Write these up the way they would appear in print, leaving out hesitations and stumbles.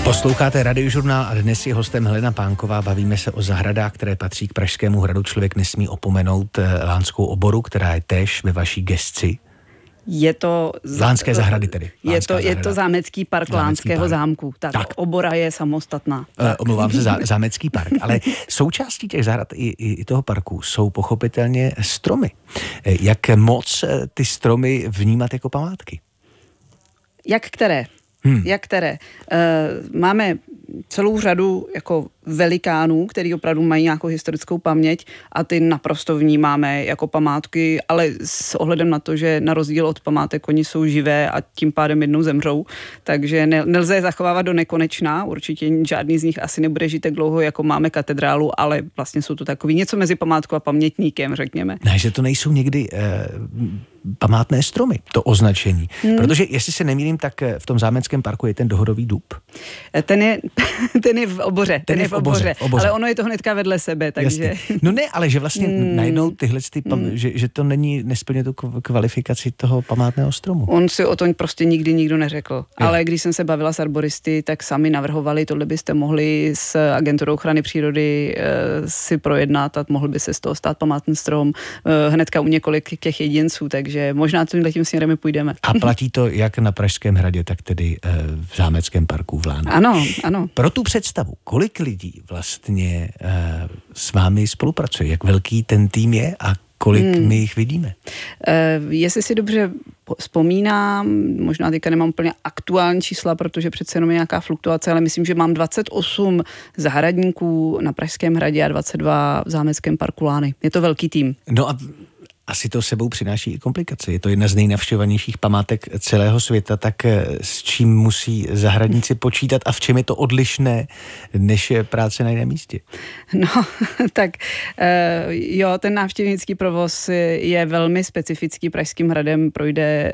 Posloucháte Radiožurnál a dnes je hostem Helena Pánková. Bavíme se o zahradách, které patří k Pražskému hradu. Člověk nesmí opomenout Lánskou oboru, která je též ve vaší gesci. Je to Lánské zahrady tedy. Je to zámecký park Lánského zámku. Tak obora je samostatná. Omlouvám se, zámecký park. Ale součástí těch zahrad i toho parku jsou pochopitelně stromy. Jak moc ty stromy vnímat jako památky? Jak které? Máme celou řadu jako velikánů, který opravdu mají nějakou historickou paměť a ty naprosto vnímáme jako památky, ale s ohledem na to, že na rozdíl od památek oni jsou živé a tím pádem jednou zemřou, takže nelze je zachovávat do nekonečna, určitě žádný z nich asi nebude žít tak dlouho, jako máme katedrálu, ale vlastně jsou to takový něco mezi památkou a pamětníkem, řekněme. Ne, že to nejsou někdy památné stromy, to označení. Protože jestli se nemýlím, tak v tom zámeckém parku je ten dohodový dub. Ten je v oboře. Ale ono je to hnedka vedle sebe, takže... Jasně. No ne, ale že vlastně najednou tyhle, že to nesplňuje tu kvalifikaci toho památného stromu. On si o tom prostě nikdy nikdo neřekl. Ale když jsem se bavila s arboristy, tak sami navrhovali, tohle byste mohli s agenturou ochrany přírody si projednat a mohl by se z toho stát památný strom hnedka u několik těch jedinců, takže možná tímhletím směrem půjdeme. A platí to jak na Pražském hradě, tak tedy v zámeckém parku v Lánech. Ano. Pro tu představu, kolik lidí vlastně s vámi spolupracuje, jak velký ten tým je a kolik my jich vidíme? Jestli si dobře vzpomínám, možná teďka nemám úplně aktuální čísla, protože přece jenom je nějaká fluktuace, ale myslím, že mám 28 zahradníků na Pražském hradě a 22 v zámeckém parku Lány. Je to velký tým. No a asi to sebou přináší i komplikace. Je to jedna z nejnavštěvovanějších památek celého světa, tak s čím musí zahradníci počítat a v čem je to odlišné, než je práce na jiném místě? No, tak jo, ten návštěvnický provoz je velmi specifický. Pražským hradem projde,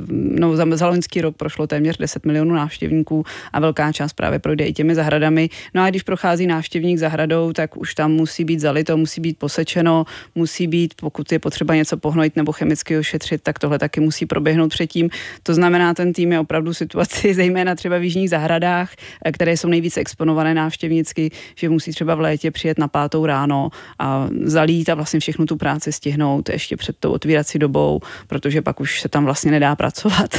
za loňský rok prošlo téměř 10 milionů návštěvníků a velká část právě projde i těmi zahradami. No a když prochází návštěvník zahradou, tak už tam musí být zalito, musí být posečeno, musí být, pokud je potřeba něco pohnojit nebo chemicky ošetřit, tak tohle taky musí proběhnout předtím. To znamená, ten tým je opravdu situaci, zejména třeba v jižních zahradách, které jsou nejvíce exponované návštěvnicky, že musí třeba v létě přijet na 5 ráno a zalít a vlastně všechnu tu práci stihnout ještě před tou otvírací dobou, protože pak už se tam vlastně nedá pracovat.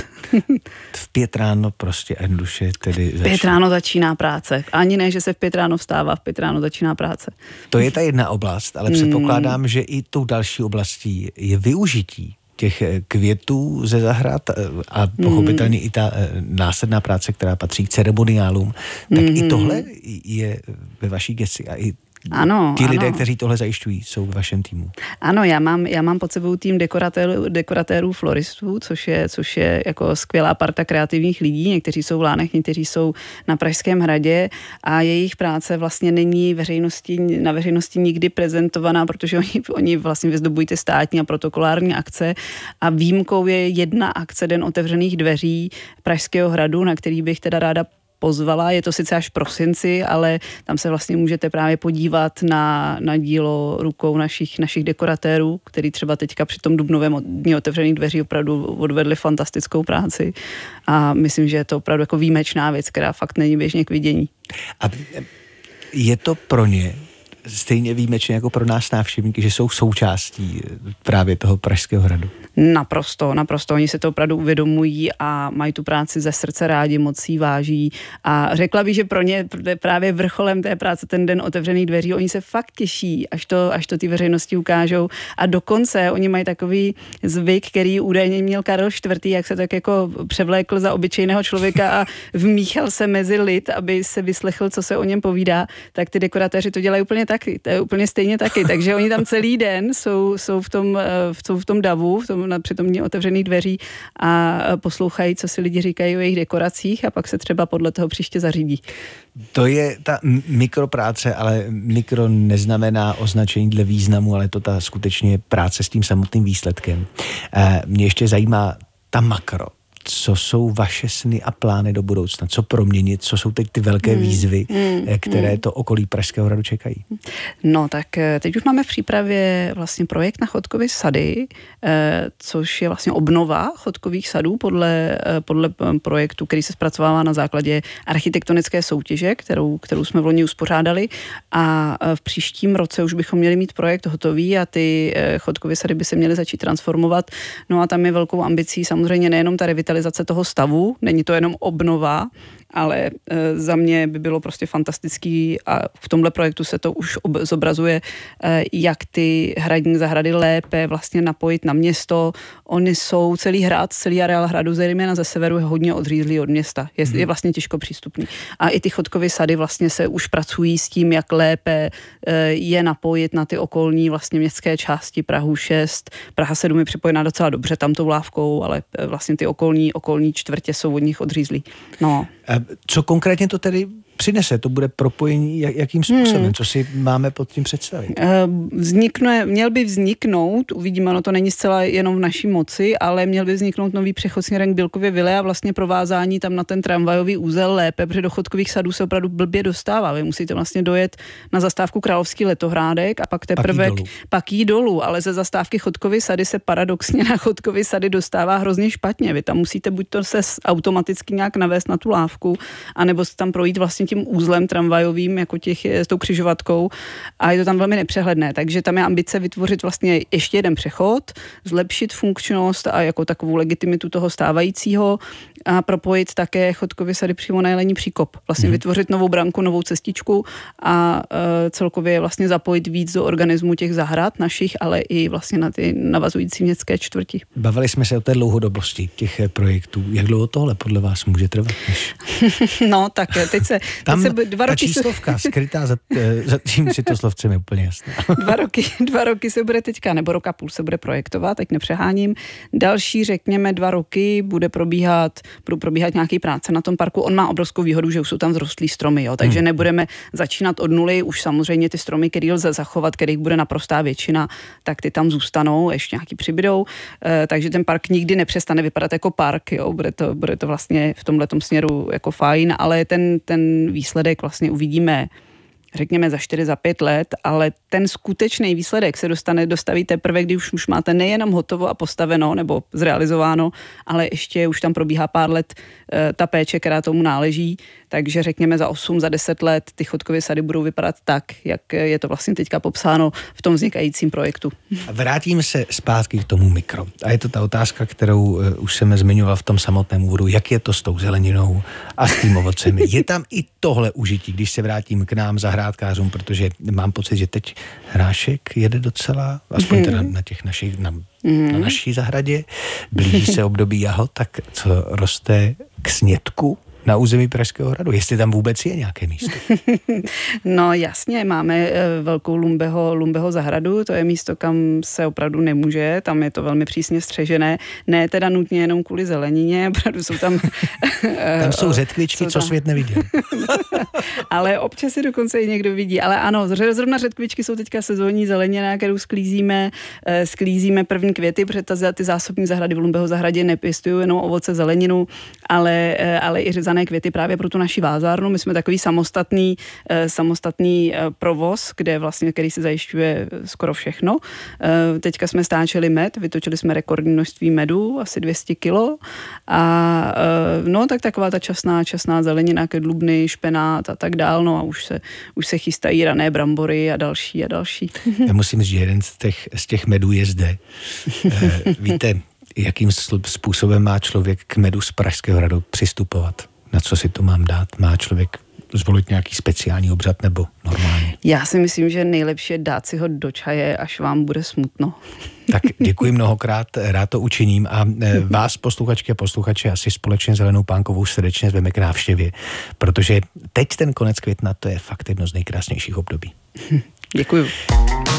V 5 ráno prostě jednoduše tedy začíná. 5 ráno začíná práce. Ani ne, že se v 5 ráno vstává, v 5 ráno začíná práce. To je ta jedna oblast, ale předpokládám, že i tou další oblastí je využití těch květů ze zahrad a pochopitelně i ta následná práce, která patří k ceremoniálům, tak i tohle je ve vaší gesci a i ti lidé, kteří tohle zajišťují, jsou v vašem týmu. Ano, já mám pod sebou tým dekoratérů floristů, což je jako skvělá parta kreativních lidí. Někteří jsou v Lánech, někteří jsou na Pražském hradě a jejich práce vlastně není na veřejnosti nikdy prezentovaná, protože oni vlastně vyzdobují ty státní a protokolární akce a výjimkou je jedna akce Den otevřených dveří Pražského hradu, na který bych teda ráda pozvala. Je to sice až v prosinci, ale tam se vlastně můžete právě podívat na dílo rukou našich dekoratérů, který třeba teďka při tom dubnovém dní otevřených dveří opravdu odvedli fantastickou práci. A myslím, že je to opravdu jako výjimečná věc, která fakt není běžně k vidění. A je to pro ně stejně výjimečné jako pro nás návštěvníky, že jsou součástí právě toho Pražského hradu? Naprosto. Oni se to opravdu uvědomují a mají tu práci ze srdce rádi, moc si váží. A řekla bych, že pro ně právě vrcholem té práce ten Den otevřených dveří, oni se fakt těší, až to ty veřejnosti ukážou. A dokonce oni mají takový zvyk, který údajně měl Karel IV., jak se tak jako převlékl za obyčejného člověka a vmíchal se mezi lid, aby se vyslechl, co se o něm povídá, tak ty dekoratéři to dělají úplně stejně taky. Takže oni tam celý den jsou v tom davu, při tom dní otevřených dveří a poslouchají, co si lidi říkají o jejich dekoracích a pak se třeba podle toho příště zařídí. To je ta mikropráce, ale mikro neznamená označení dle významu, ale to ta skutečně práce s tím samotným výsledkem. Mě ještě zajímá ta makro. co jsou vaše sny a plány do budoucna? Co proměnit? Co jsou teď ty velké výzvy, které to okolí Pražského hradu čekají? No tak teď už máme v přípravě vlastně projekt na Chodkovy sady, což je vlastně obnova chodkových sadů podle projektu, který se zpracovává na základě architektonické soutěže, kterou jsme v loni uspořádali, a v příštím roce už bychom měli mít projekt hotový a ty chodkovy sady by se měly začít transformovat. No a tam je velkou ambicí samozřejmě nejenom ta revitalizace toho stavu, není to jenom obnova, ale za mě by bylo prostě fantastický a v tomhle projektu se to už zobrazuje, jak ty hradní zahrady lépe vlastně napojit na město. Oni jsou celý areál hradu, zejména ze severu, je hodně odřízlý od města. Je vlastně těžko přístupný. A i ty chodkovy sady vlastně se už pracují s tím, jak lépe je napojit na ty okolní vlastně městské části. Prahu 6, Praha 7 je připojená docela dobře tamtou lávkou, ale vlastně ty okolní čtvrtě jsou od nich odřízlí. No. Co konkrétně to tedy přinese? To bude propojení jakým způsobem? Co si máme pod tím představit? Měl by vzniknout, uvidíme, no to není zcela jenom v naší moci, ale měl by vzniknout nový přechod směrem k Bílkově vile a vlastně provázání tam na ten tramvajový úzel lépe, protože do chodkových sadů se opravdu blbě dostává. Vy musíte vlastně dojet na zastávku Královský Letohrádek a pak teprve pak jí dolů, ale ze zastávky Chodkovy sady se paradoxně na Chodkovy sady dostává hrozně špatně. Vy tam musíte buď to se automaticky nějak navést na tu lávku, anebo se tam projít vlastně tím úzlem tramvajovým, jako s tou křižovatkou, a je to tam velmi nepřehledné. Takže tam je ambice vytvořit vlastně ještě jeden přechod, zlepšit funkčnost a jako takovou legitimitu toho stávajícího a propojit také Chodkovy sady přímo na Jelení příkop. Vlastně vytvořit novou branku, novou cestičku a celkově vlastně zapojit víc do organismu těch zahrad našich, ale i vlastně na ty navazující městské čtvrti. Bavili jsme se o té dlouhodobosti těch projektů. Jak dlouho tohle podle vás může trvat? No, tak teď se 2 roky... číslovka skrytá za tím citoslovcem je úplně jasná. 2 roky se bude teďka, nebo rok a půl se bude projektovat, teď nepřeháním. Další, řekněme, 2 roky budou probíhat nějaké práce na tom parku. On má obrovskou výhodu, že už jsou tam vzrostlý stromy, jo, takže nebudeme začínat od nuly, už samozřejmě ty stromy, které lze zachovat, kterých bude naprostá většina, tak ty tam zůstanou, ještě nějaký přibydou, takže ten park nikdy nepřestane vypadat jako park, jo, bude to vlastně v tomhletom směru jako fajn, ale ten výsledek vlastně uvidíme, řekněme, za 4-5 let, ale ten skutečný výsledek se dostaví teprve, když už máte nejenom hotovo a postaveno nebo zrealizováno, ale ještě už tam probíhá pár let ta péče, která tomu náleží, takže řekněme za 8-10 let ty Chodkovy sady budou vypadat tak, jak je to vlastně teďka popsáno v tom vznikajícím projektu. A vrátíme se zpátky k tomu mikro. A je to ta otázka, kterou už jsem zmiňoval v tom samotném úvodu, jak je to s tou zeleninou a s tím ovocem. Je tam i tohle užití, když se vrátím k nám zahrádkářům, protože mám pocit, že teď hrášek jede docela, aspoň teda na těch našich, na naší zahradě. Blíží se období jahod, tak co roste k snědku na území Pražského hradu, jestli tam vůbec je nějaké místo. No jasně, máme velkou Lumbeho zahradu, to je místo, kam se opravdu nemůže, tam je to velmi přísně střežené, ne teda nutně jenom kvůli zelenině, opravdu jsou tam... Tam jsou řetkvičky, co svět neviděl. Ale občas si dokonce i někdo vidí, ale ano, zrovna řetkvičky jsou teďka sezónní zelenina, kterou sklízíme první květy, protože ty zásobní zahrady v Lumbeho zahradě nepěstují jenom ovoce, zeleninu, ale i řezané květy právě pro tu naši vázárnu. My jsme takový samostatný provoz, který si zajišťuje skoro všechno. Teďka jsme stáčeli med, vytočili jsme rekordní množství medu, asi 200 kilo a no tak taková ta časná zelenina, kedlubny, špenát a tak dál, no a už se chystají rané brambory a další. Já musím říct, že jeden z těch medů je zde. Víte, jakým způsobem má člověk k medu z Pražského hradu přistupovat? Na co si to mám dát? Má člověk zvolit nějaký speciální obřad nebo normálně? Já si myslím, že nejlepší je dát si ho do čaje, až vám bude smutno. Tak děkuji mnohokrát, rád to učiním a vás, posluchačky a posluchače, asi společně s Helenou Pánkovou srdečně zveme k návštěvě, protože teď ten konec května, to je fakt jedno z nejkrásnějších období. Děkuju.